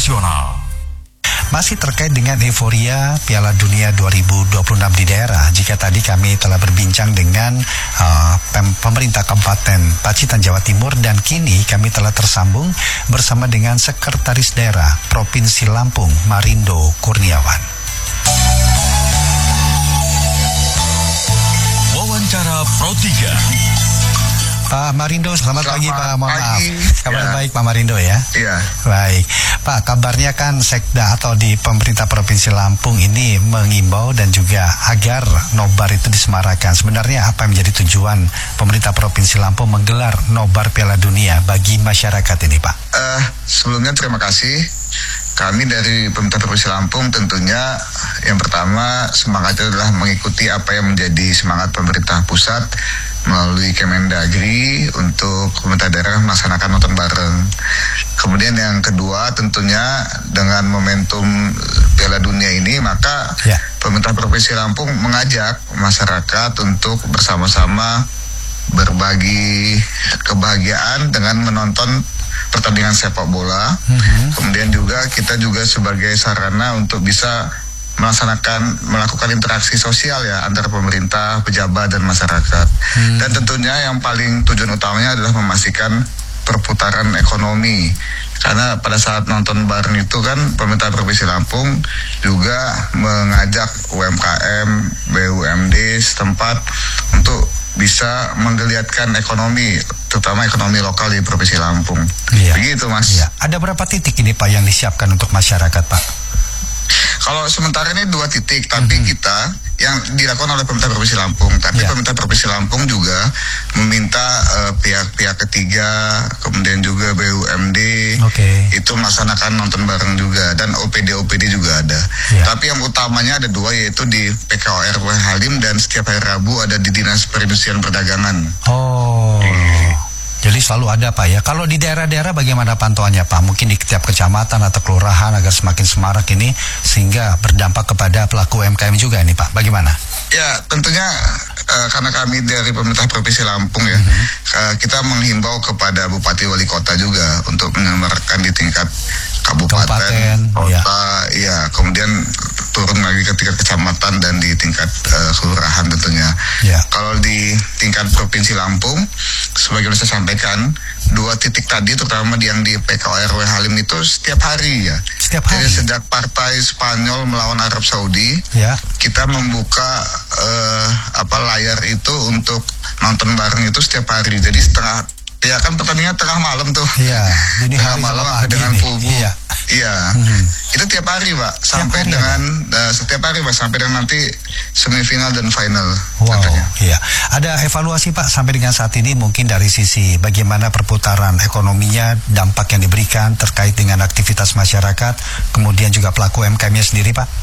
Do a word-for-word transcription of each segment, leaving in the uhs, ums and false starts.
Nasional. Masih terkait dengan euforia Piala Dunia dua ribu dua puluh enam di daerah. Jika tadi kami telah berbincang dengan uh, pem- pemerintah Kabupaten Pacitan, Jawa Timur, dan kini kami telah tersambung bersama dengan Sekretaris Daerah Provinsi Lampung, Marindo Kurniawan. Wawancara Pro tiga. Pak Marindo, selamat, selamat pagi Pak. Mohon maaf. Kabar ya. Baik Pak Marindo ya? Iya. Baik. Pak, kabarnya kan Sekda atau di pemerintah Provinsi Lampung ini mengimbau dan juga agar nobar itu disemarakan. Sebenarnya apa yang menjadi tujuan pemerintah Provinsi Lampung menggelar nobar Piala Dunia bagi masyarakat ini Pak? Uh, sebelumnya terima kasih. Kami dari pemerintah Provinsi Lampung tentunya yang pertama semangatnya adalah mengikuti apa yang menjadi semangat pemerintah pusat melalui Kemendagri untuk pemerintah daerah melaksanakan nonton bareng. Kemudian yang kedua tentunya dengan momentum Piala Dunia ini maka ya. Pemerintah Provinsi Lampung mengajak masyarakat untuk bersama-sama berbagi kebahagiaan dengan menonton pertandingan sepak bola. Mm-hmm. Kemudian juga kita juga sebagai sarana untuk bisa melaksanakan melakukan interaksi sosial ya antara pemerintah, pejabat dan masyarakat. Hmm. Dan tentunya yang paling tujuan utamanya adalah memastikan perputaran ekonomi. Karena pada saat nonton bareng itu kan pemerintah Provinsi Lampung juga mengajak U M K M, B U M D setempat untuk bisa menggeliatkan ekonomi, terutama ekonomi lokal di Provinsi Lampung. Iya. Begitu Mas. Iya. Ada berapa titik ini Pak yang disiapkan untuk masyarakat Pak? Kalau sementara ini dua titik, tapi mm-hmm. kita yang dilakukan oleh pemerintah Provinsi Lampung, tapi yeah. pemerintah Provinsi Lampung juga meminta uh, pihak-pihak ketiga, kemudian juga B U M D, okay. itu melaksanakan nonton bareng juga, dan O P D O P D juga ada. Yeah. Tapi yang utamanya ada dua, yaitu di P K O R W Halim dan setiap hari Rabu ada di Dinas Perindustrian Perdagangan. Oh. Hmm. Jadi selalu ada Pak ya. Kalau di daerah-daerah bagaimana pantauannya Pak? Mungkin di setiap kecamatan atau kelurahan agar semakin semarak ini sehingga berdampak kepada pelaku U M K M juga ini Pak. Bagaimana? Ya tentunya uh, karena kami dari pemerintah Provinsi Lampung ya, mm-hmm. uh, kita menghimbau kepada Bupati Wali Kota juga untuk menyemarkan di tingkat kabupaten, kabupaten kota, ya. ya kemudian turun lagi ke tingkat kecamatan dan di tingkat uh, kelurahan tentunya. Ya. Kalau di tingkat Provinsi Lampung, sebagai yang saya sampaikan, dua titik tadi terutama yang di P K O R W Halim itu setiap hari ya. Setiap hari. Jadi sejak partai Spanyol melawan Arab Saudi, ya. kita membuka uh, apa layar itu untuk nonton bareng itu setiap hari. Jadi setengah ya kan pertandingan tengah malam tuh. Iya. Jadi tengah malam dengan kubu. Iya. Iya. Hmm. Itu tiap hari Pak sampai hari, dengan uh, setiap hari Pak sampai dengan nanti semifinal dan final. Wow. Katanya. Iya. Ada evaluasi Pak sampai dengan saat ini mungkin dari sisi bagaimana perputaran ekonominya, dampak yang diberikan terkait dengan aktivitas masyarakat, kemudian juga pelaku U M K M-nya sendiri Pak.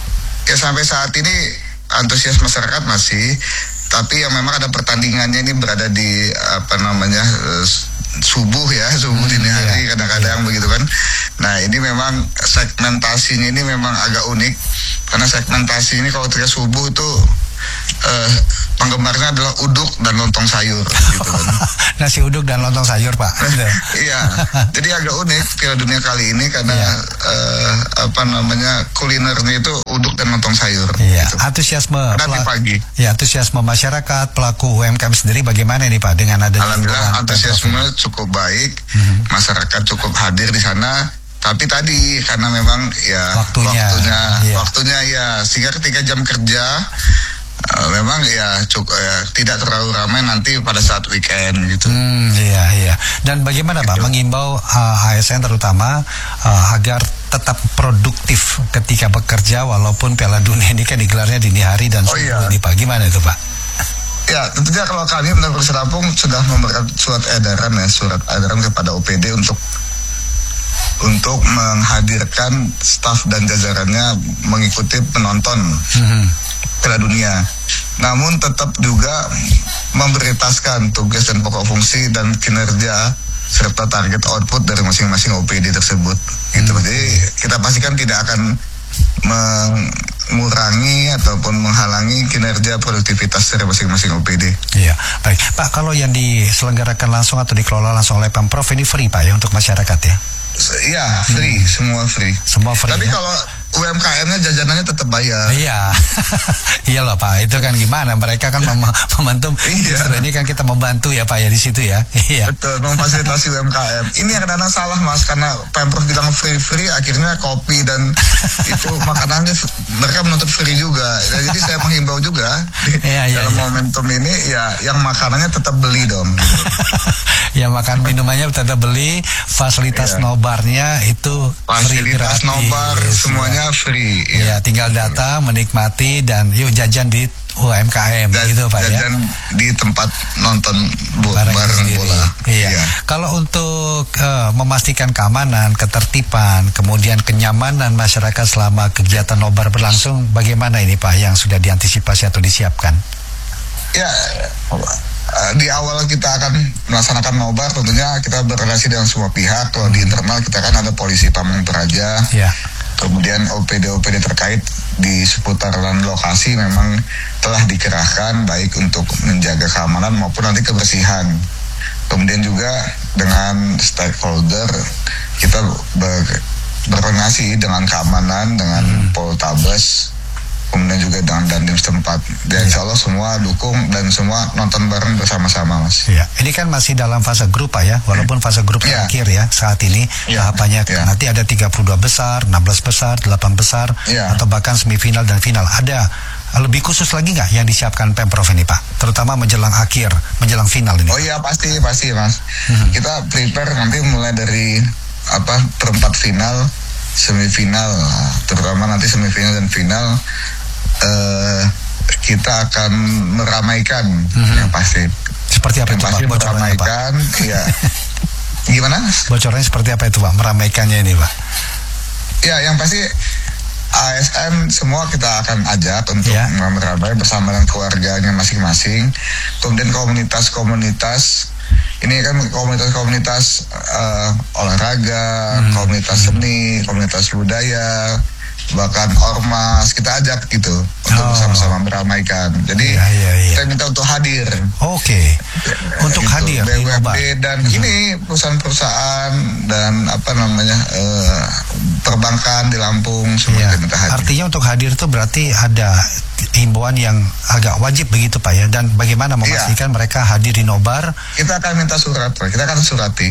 Ya sampai saat ini antusias masyarakat masih, tapi yang memang ada pertandingannya ini berada di apa namanya uh, subuh ya subuh hmm, dini hari iya, kadang-kadang iya. begitu kan. Nah ini memang segmentasinya ini memang agak unik karena segmentasi ini kalau ketika subuh itu uh, penggemarnya adalah uduk dan lontong sayur gitu kan. Nasi uduk dan lontong sayur Pak. Iya, jadi agak unik Piala Dunia kali ini karena iya. uh, apa namanya kulinernya itu uduk dan lontong sayur. Iya. Gitu. Antusiasme nanti pela- pagi. Ya antusiasme masyarakat pelaku U M K M sendiri bagaimana nih Pak dengan ada? Alhamdulillah antusiasme cukup baik, mm-hmm. masyarakat cukup hadir di sana. Tapi tadi karena memang ya waktunya, waktunya, iya. waktunya ya sehingga ketika jam kerja. Uh, memang ya cukup uh, tidak terlalu ramai nanti pada saat weekend gitu. Hmm, iya iya. Dan bagaimana gitu. Pak mengimbau uh, A S N terutama uh, agar tetap produktif ketika bekerja walaupun Piala Dunia ini kan digelarnya dini hari dan oh, subuh iya. ini Pak. Gimana itu Pak? Ya tentunya kalau kami benar Provinsi Lampung sudah memberikan surat edaran ya surat edaran kepada O P D untuk untuk menghadirkan staf dan jajarannya mengikuti penonton. Mm-hmm. Piala Dunia. Namun tetap juga memprioritaskan tugas dan pokok fungsi dan kinerja serta target output dari masing-masing O P D tersebut. Gitu. Hmm. Jadi kita pastikan tidak akan mengurangi ataupun menghalangi kinerja produktivitas dari masing-masing O P D. Iya, baik. Pak, kalau yang diselenggarakan langsung atau dikelola langsung oleh Pemprov ini free Pak ya untuk masyarakat ya? Iya, free, hmm. semua free. Semua free. Tapi ya? kalau U M K M-nya jajanannya tetap bayar. Iya, iya loh Pak. Itu kan gimana? Mereka kan mem membantu. Iya. Ini kan kita membantu ya Pak ya di situ ya. Iya. Betul, memfasilitasi U M K M. Ini yang kadang-kadang salah Mas, karena Pemprov bilang free-free, akhirnya kopi dan itu makanannya mereka menuntut free juga. Ya, jadi saya menghimbau juga di, iya, iya, dalam iya. momentum ini ya yang makanannya tetap beli dong. Gitu. Ya makan minumannya tetap beli, fasilitas iya. nobarnya itu free fasilitas gratis. nobar semuanya free. Ya, ya tinggal datang, menikmati dan yuk jajan di U M K M dan, gitu Pak ya. Jajan di tempat nonton bareng, bareng bola. Iya. Iya. Kalau untuk uh, memastikan keamanan, ketertiban, kemudian kenyamanan masyarakat selama kegiatan nobar berlangsung, bagaimana ini Pak yang sudah diantisipasi atau disiapkan? Ya, di awal kita akan melaksanakan nobar, tentunya kita berrelasi dengan semua pihak. Kalau di internal kita kan ada polisi Pamung Praja. Ya. Kemudian O P D-O P D terkait di seputaran lokasi memang telah dikerahkan baik untuk menjaga keamanan maupun nanti kebersihan. Kemudian juga dengan stakeholder kita ber, berkoordinasi dengan keamanan, dengan hmm. Poltabes, kemudian juga dengan dandim setempat. Dan insya Allah semua dukung dan semua nonton bareng bersama-sama Mas. Ya, ini kan masih dalam fase grup Pak ya, walaupun fase grup ya. terakhir ya saat ini ya. Tahapannya ya. Nanti ada tiga puluh dua besar, enam belas besar, delapan besar, ya. Atau bahkan semifinal dan final. Ada lebih khusus lagi nggak yang disiapkan Pemprov ini Pak? Terutama menjelang akhir, menjelang final ini. Oh iya pasti, pasti Mas. Hmm. Kita prepare nanti mulai dari apa perempat final, semifinal, terutama nanti semifinal dan final. Uh, kita akan meramaikan mm-hmm. yang pasti. Seperti apa yang itu pasti Pak? Bocorannya meramaikan, Pak? Ya. Gimana? Bocorannya seperti apa itu Pak? Meramaikannya ini Pak? Ya, yang pasti A S N semua kita akan ajak untuk yeah. meramai bersama dengan keluarganya masing-masing. Kemudian komunitas-komunitas, ini kan komunitas-komunitas uh, olahraga, hmm. komunitas seni, komunitas budaya, bahkan ormas kita ajak gitu untuk oh. bersama-sama meramaikan. Jadi ya, ya, ya. kita minta untuk hadir. Oke. Okay. Untuk gitu, hadir B U M D dan hmm. ini perusahaan-perusahaan dan apa namanya uh, perbankan di Lampung semua ya. kita minta hadir. Artinya untuk hadir itu berarti ada himbauan yang agak wajib begitu Pak ya, dan bagaimana memastikan ya. mereka hadir di nobar? Kita akan minta surat, Pak. Kita akan surati.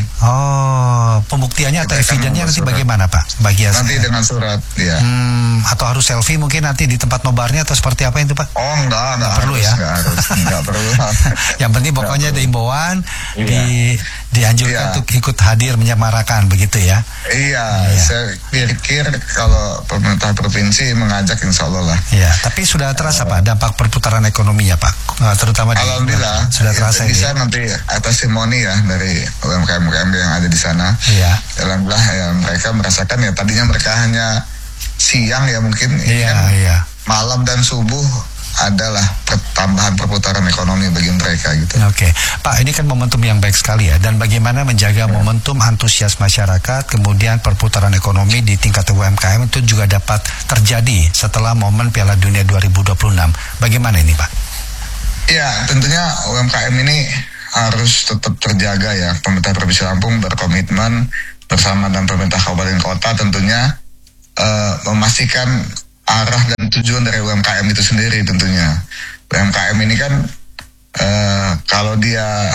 Oh, pembuktiannya kita atau evidennya nanti surat. Bagaimana Pak? Bagi nanti saya. Dengan surat, ya. Hmm, atau harus selfie mungkin nanti di tempat nobarnya atau seperti apa itu Pak? Oh enggak, enggak, enggak perlu harus, ya? Enggak harus, enggak perlu. Yang penting pokoknya ada himbauan ya. di dianjurkan ya. untuk ikut hadir menyemarakan begitu ya? Iya, ya. Saya pikir kalau pemerintah provinsi mengajak insya Allah lah. Iya, tapi sudah terasa Pak dampak perputaran ekonominya Pak, terutama di Alhamdulillah sudah terasa ya, bisa ya? nanti testimoni ya dari U M K M U M K M yang ada di sana. Iya. Alhamdulillah ya mereka merasakan ya tadinya mereka hanya siang ya mungkin iya, kan iya. malam dan subuh adalah tambahan perputaran ekonomi bagi mereka gitu. Oke, Pak, ini kan momentum yang baik sekali ya. Dan bagaimana menjaga ya. momentum antusias masyarakat, kemudian perputaran ekonomi di tingkat U M K M itu juga dapat terjadi setelah momen Piala Dunia dua ribu dua puluh enam. Bagaimana ini, Pak? Ya, tentunya U M K M ini harus tetap terjaga ya. Pemerintah Provinsi Lampung berkomitmen bersama dengan pemerintah kabupaten kota tentunya uh, memastikan arah dan tujuan dari U M K M itu sendiri tentunya. U M K M ini kan uh, kalau dia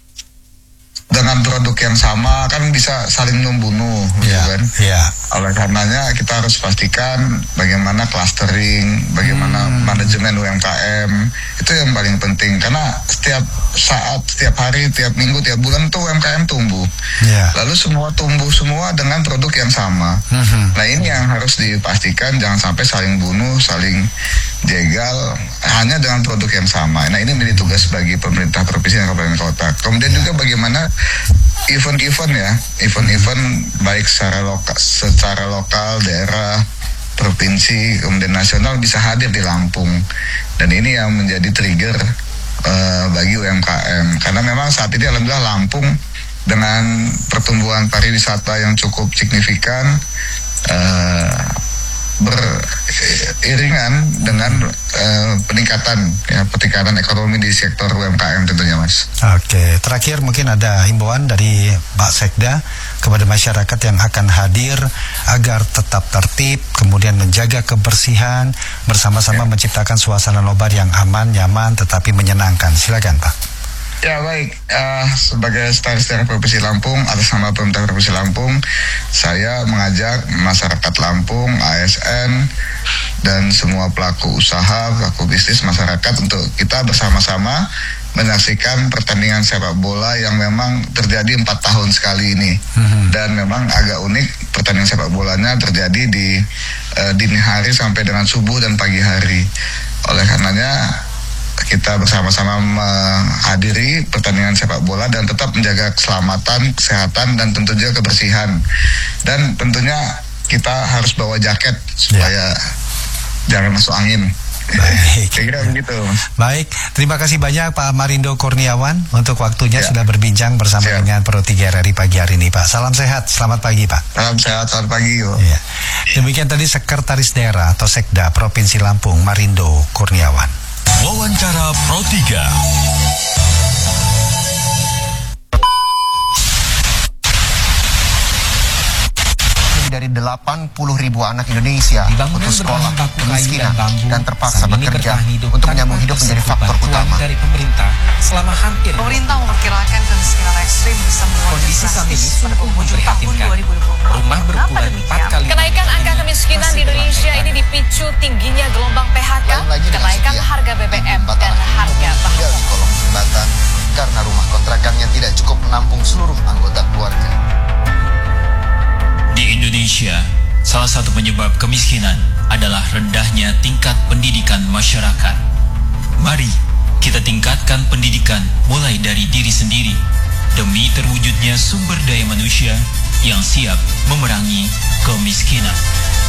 dengan produk yang sama kan bisa saling membunuh, yeah, gitu kan? Yeah. Oleh karenanya kita harus pastikan bagaimana clustering, bagaimana hmm. manajemen U M K M itu yang paling penting karena setiap saat, setiap hari, tiap minggu, tiap bulan tuh U M K M tumbuh. Yeah. Lalu semua tumbuh semua dengan produk yang sama. Hmm. Nah ini yang harus dipastikan jangan sampai saling bunuh, saling jegal hanya dengan produk yang sama. Nah ini menjadi tugas bagi pemerintah provinsi dan kabupaten kota. Kemudian juga bagaimana event-event ya, event-event baik secara lokal, secara lokal, daerah, provinsi, kemudian nasional bisa hadir di Lampung. Dan ini yang menjadi trigger uh, bagi U M K M. Karena memang saat ini alhamdulillah Lampung dengan pertumbuhan pariwisata yang cukup signifikan, uh, ber beriringan dengan uh, peningkatan ya peningkatan ekonomi di sektor U M K M tentunya, Mas. Oke, terakhir mungkin ada himbauan dari Pak Sekda kepada masyarakat yang akan hadir agar tetap tertib, kemudian menjaga kebersihan, bersama-sama ya. menciptakan suasana nobar yang aman, nyaman, tetapi menyenangkan. Silakan, Pak. Ya baik, uh, sebagai Sekretaris Daerah Provinsi Lampung atas nama Pemerintah Provinsi Lampung, saya mengajak masyarakat Lampung, A S N, dan semua pelaku usaha, pelaku bisnis masyarakat untuk kita bersama-sama menyaksikan pertandingan sepak bola yang memang terjadi empat tahun sekali ini. Mm-hmm. Dan memang agak unik pertandingan sepak bolanya terjadi di uh, dini hari sampai dengan subuh dan pagi hari. Oleh karenanya kita bersama-sama menghadiri pertandingan sepak bola dan tetap menjaga keselamatan, kesehatan, dan tentu juga kebersihan. Dan tentunya kita harus bawa jaket supaya ya. jangan masuk angin. Baik. Kira-kira begitu. Baik, terima kasih banyak Pak Marindo Kurniawan untuk waktunya ya. sudah berbincang bersama Siap. dengan Pro tiga R R I pagi hari ini, Pak. Salam sehat, selamat pagi, Pak. Salam sehat, selamat pagi, Pak. Ya. Demikian tadi Sekretaris Daerah atau Sekda Provinsi Lampung, Marindo Kurniawan. Wawancara Pro tiga. Dari delapan puluh ribu anak Indonesia putus sekolah, kemiskinan, dan terpaksa bekerja untuk menyambung hidup menjadi faktor utama. Dari pemerintah selama hampir pemerintah memperkirakan kemiskinan ekstrim bisa menguat kondisi saat ini sungguh memprihatinkan. Rumah berukuran empat kali. Kenaikan angka kemiskinan di Indonesia ini dipicu tingginya gelombang P H K, kenaikan harga B B M, dan harga bahan di kolong jembatan karena rumah kontrakannya tidak cukup menampung seluruh anggota keluarga. Di Indonesia, salah satu penyebab kemiskinan adalah rendahnya tingkat pendidikan masyarakat. Mari kita tingkatkan pendidikan mulai dari diri sendiri demi terwujudnya sumber daya manusia yang siap memerangi kemiskinan.